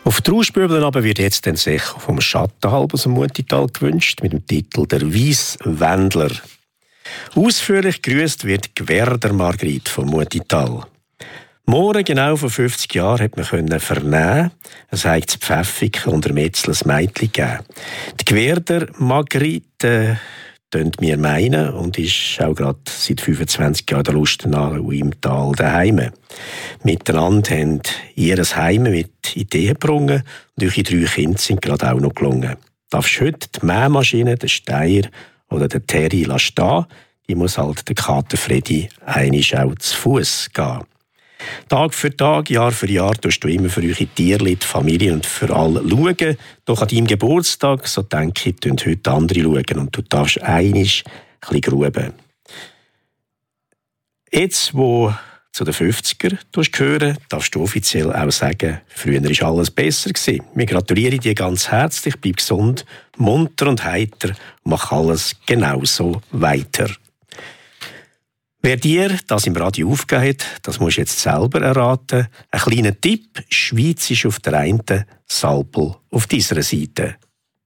Auf die Rauschbübeln aber wird jetzt dann sich vom Schattenhalb aus dem Mutital gewünscht, mit dem Titel «Der Weisswendler». Ausführlich grüßt wird Gwerder Margrit vom Mutital. Morgen genau vor 50 Jahren hat man vernehmen, es habe zu Pfäffiken unter Metzl ein Mädchen gegeben. Die Gwerder Margrit tönt mir meinen und ist auch gerade seit 25 Jahren der Lustenau im Tal daheim. Miteinander haben ihr Heim mit Ideen gebrungen und eure 3 Kinder sind gerade auch noch gelungen. Darfst heute die Mähmaschine, den Steier oder den Terry stehen, die muss halt der Kater Freddy einisch auch zu Fuß gehen. Tag für Tag, Jahr für Jahr tust du immer für eure Tierli, die Familie und für alle schauen. Doch an deinem Geburtstag, so denke ich, tun heute andere schauen und du darfst einisch ein bisschen gruben. Jetzt, wo zu den 50er gehören, darfst du offiziell auch sagen, früher war alles besser gewesen. Wir gratulieren dir ganz herzlich, bleib gesund, munter und heiter, mach alles genauso weiter. Wer dir das im Radio aufgegeben hat, das musst du jetzt selber erraten. Ein kleiner Tipp: Schweiz ist auf der einen, Salpel auf dieser Seite.